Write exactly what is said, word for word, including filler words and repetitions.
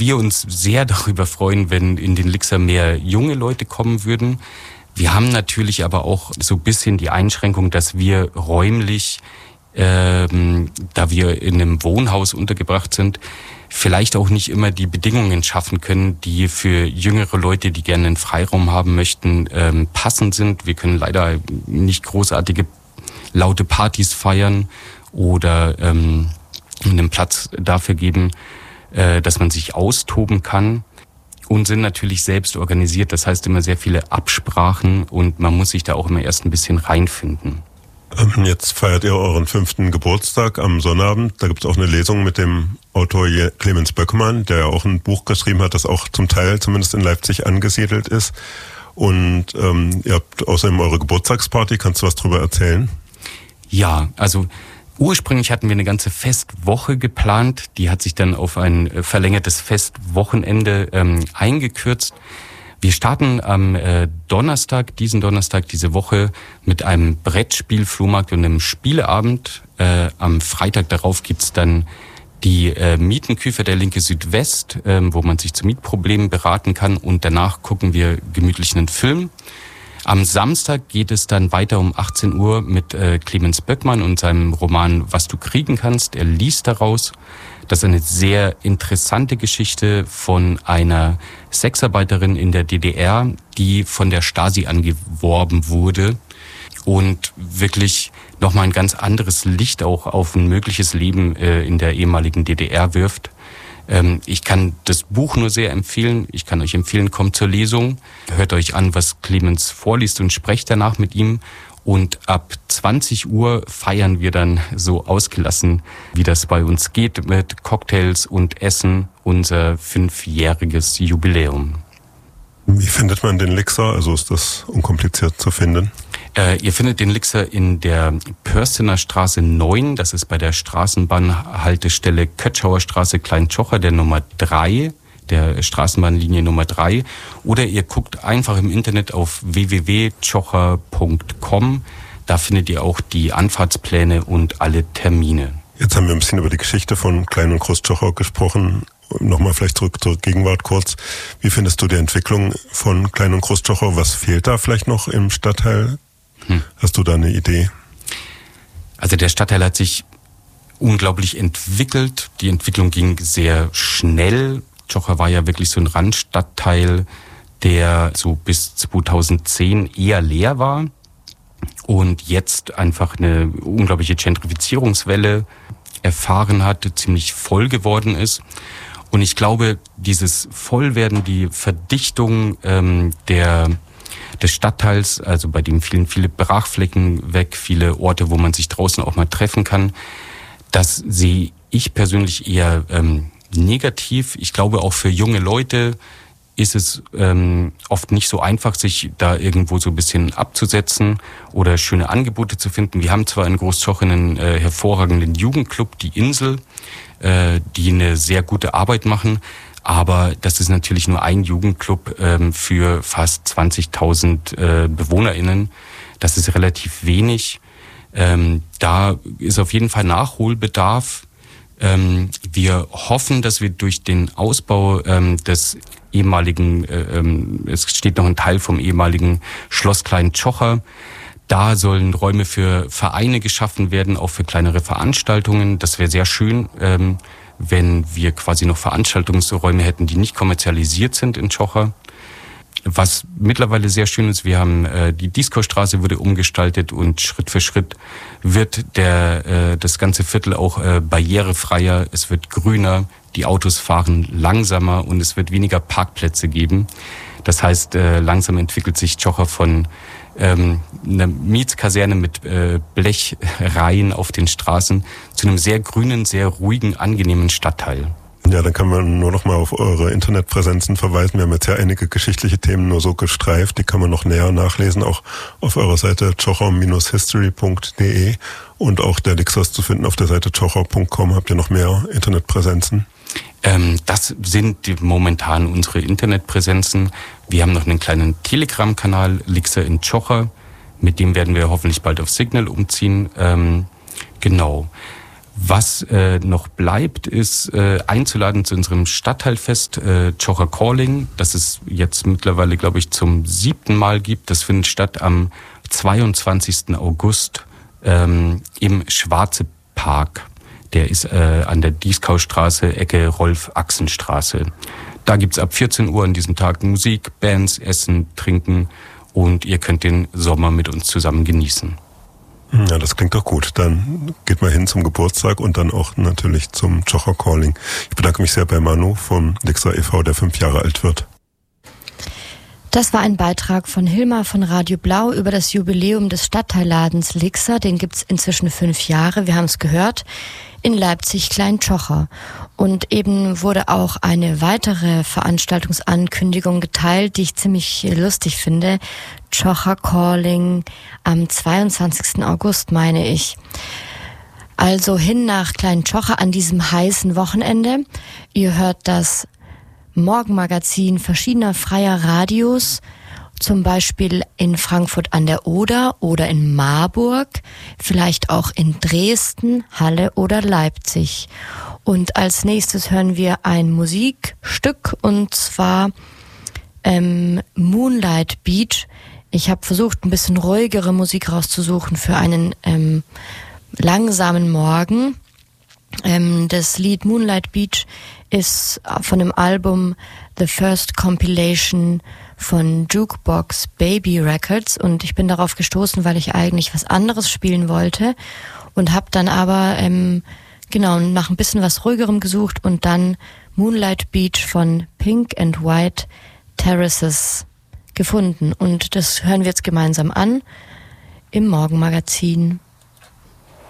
wir uns sehr darüber freuen, wenn in den Lixer mehr junge Leute kommen würden. Wir haben natürlich aber auch so ein bisschen die Einschränkung, dass wir räumlich, ähm, da wir in einem Wohnhaus untergebracht sind, vielleicht auch nicht immer die Bedingungen schaffen können, die für jüngere Leute, die gerne einen Freiraum haben möchten, ähm, passend sind. Wir können leider nicht großartige laute Partys feiern oder ähm, einen Platz dafür geben, äh, dass man sich austoben kann. Und sind natürlich selbst organisiert. Das heißt immer sehr viele Absprachen und man muss sich da auch immer erst ein bisschen reinfinden. Jetzt feiert ihr euren fünften Geburtstag am Sonnabend. Da gibt es auch eine Lesung mit dem Autor Clemens Böckmann, der ja auch ein Buch geschrieben hat, das auch zum Teil zumindest in Leipzig angesiedelt ist. Und ähm, ihr habt außerdem eure Geburtstagsparty. Kannst du was drüber erzählen? Ja, also ursprünglich hatten wir eine ganze Festwoche geplant. Die hat sich dann auf ein verlängertes Festwochenende ähm, eingekürzt. Wir starten am äh, Donnerstag, diesen Donnerstag, diese Woche mit einem Brettspiel-Flohmarkt und einem Spieleabend. Äh, am Freitag darauf gibt's dann die äh, Mietenküche der Linke Südwest, äh, wo man sich zu Mietproblemen beraten kann. Und danach gucken wir gemütlich einen Film. Am Samstag geht es dann weiter um achtzehn Uhr mit äh, Clemens Böckmann und seinem Roman Was du kriegen kannst. Er liest daraus. Das ist eine sehr interessante Geschichte von einer Sexarbeiterin in der D D R, die von der Stasi angeworben wurde und wirklich nochmal ein ganz anderes Licht auch auf ein mögliches Leben äh, in der ehemaligen D D R wirft. Ähm, ich kann das Buch nur sehr empfehlen. Ich kann euch empfehlen, kommt zur Lesung, hört euch an, was Clemens vorliest und sprecht danach mit ihm. Und ab zwanzig Uhr feiern wir dann so ausgelassen, wie das bei uns geht, mit Cocktails und Essen, unser fünfjähriges Jubiläum. Wie findet man den Lixer? Also ist das unkompliziert zu finden? Äh, ihr findet den Lixer in der Pörstener Straße neun, das ist bei der Straßenbahnhaltestelle Kötschauer Straße Klein-Tschocher, der Nummer drei. Der Straßenbahnlinie Nummer drei, oder ihr guckt einfach im Internet auf w w w punkt tschocher punkt com. Da findet ihr auch die Anfahrtspläne und alle Termine. Jetzt haben wir ein bisschen über die Geschichte von Klein- und Groß-Tschocher gesprochen. Nochmal vielleicht zurück zur Gegenwart kurz. Wie findest du die Entwicklung von Klein- und Groß-Tschocher? Was fehlt da vielleicht noch im Stadtteil? Hm. Hast du da eine Idee? Also der Stadtteil hat sich unglaublich entwickelt. Die Entwicklung ging sehr schnell. Tschocher war ja wirklich so ein Randstadtteil, der so bis zweitausendzehn eher leer war und jetzt einfach eine unglaubliche Gentrifizierungswelle erfahren hat, ziemlich voll geworden ist. Und ich glaube, dieses Vollwerden, die Verdichtung ähm, der des Stadtteils, also bei dem vielen viele Brachflecken weg, viele Orte, wo man sich draußen auch mal treffen kann, das sehe ich persönlich eher ähm, negativ. Ich glaube, auch für junge Leute ist es ähm, oft nicht so einfach, sich da irgendwo so ein bisschen abzusetzen oder schöne Angebote zu finden. Wir haben zwar in Groß-Tschocher einen äh, hervorragenden Jugendclub, die Insel, äh, die eine sehr gute Arbeit machen, aber das ist natürlich nur ein Jugendclub ähm, für fast zwanzigtausend äh, BewohnerInnen. Das ist relativ wenig. Ähm, da ist auf jeden Fall Nachholbedarf. Ähm, wir hoffen, dass wir durch den Ausbau ähm, des ehemaligen, äh, ähm, es steht noch ein Teil vom ehemaligen Schloss Klein-Tschocher, da sollen Räume für Vereine geschaffen werden, auch für kleinere Veranstaltungen. Das wäre sehr schön, ähm, wenn wir quasi noch Veranstaltungsräume hätten, die nicht kommerzialisiert sind in Tschocher. Was mittlerweile sehr schön ist, wir haben äh, die Diskostraße wurde umgestaltet und Schritt für Schritt wird der äh, das ganze Viertel auch äh, barrierefreier, es wird grüner, die Autos fahren langsamer und es wird weniger Parkplätze geben. Das heißt, äh, langsam entwickelt sich Tschocher von ähm, einer Mietskaserne mit äh, Blechreihen auf den Straßen zu einem sehr grünen, sehr ruhigen, angenehmen Stadtteil. Ja, dann kann man nur noch mal auf eure Internetpräsenzen verweisen. Wir haben jetzt ja einige geschichtliche Themen nur so gestreift. Die kann man noch näher nachlesen, auch auf eurer Seite tschocher Bindestrich history punkt de und auch der Lixer ist zu finden auf der Seite tschocher punkt com. Habt ihr noch mehr Internetpräsenzen? Ähm, das sind die, momentan unsere Internetpräsenzen. Wir haben noch einen kleinen Telegram-Kanal, Lixer in Tschocher. Mit dem werden wir hoffentlich bald auf Signal umziehen. Ähm, genau. Was äh, noch bleibt, ist äh, einzuladen zu unserem Stadtteilfest äh, Zschocher Calling, das es jetzt mittlerweile, glaube ich, zum siebten Mal gibt. Das findet statt am zweiundzwanzigsten August ähm, im Schwarze Park. Der ist äh, an der Dieskaustraße, Ecke Rolf-Achsen-Straße. Da gibt's ab vierzehn Uhr an diesem Tag Musik, Bands, Essen, Trinken und ihr könnt den Sommer mit uns zusammen genießen. Ja, das klingt doch gut. Dann geht mal hin zum Geburtstag und dann auch natürlich zum Zschocher Calling. Ich bedanke mich sehr bei Manu vom Lixer e V, der fünf Jahre alt wird. Das war ein Beitrag von Hilmar von Radio Blau über das Jubiläum des Stadtteilladens Lixer. Den gibt's inzwischen fünf Jahre, wir haben es gehört, in Leipzig-Klein-Zschocher. Und eben wurde auch eine weitere Veranstaltungsankündigung geteilt, die ich ziemlich lustig finde. Zschocher Calling am zweiundzwanzigsten August, meine ich. Also hin nach Klein-Zschocher an diesem heißen Wochenende. Ihr hört das Morgenmagazin verschiedener freier Radios, zum Beispiel in Frankfurt an der Oder oder in Marburg, vielleicht auch in Dresden, Halle oder Leipzig. Und als nächstes hören wir ein Musikstück, und zwar ähm, Moonlight Beach. Ich habe versucht, ein bisschen ruhigere Musik rauszusuchen für einen ähm, langsamen Morgen. Ähm, das Lied Moonlight Beach ist von dem Album The First Compilation von Jukebox Baby Records, und ich bin darauf gestoßen, weil ich eigentlich was anderes spielen wollte und habe dann aber ähm, genau nach ein bisschen was ruhigerem gesucht und dann Moonlight Beach von Pink and White Terraces gefunden, und das hören wir jetzt gemeinsam an im Morgenmagazin.